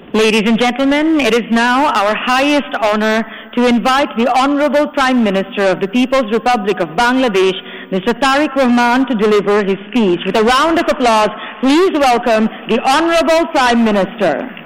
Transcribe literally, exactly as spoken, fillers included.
Ladies and gentlemen, it is now our highest honor to invite the Honorable Prime Minister of the People's Republic of Bangladesh, Mister Tariq Rahman, to deliver his speech. With a round of applause, please welcome the Honorable Prime Minister.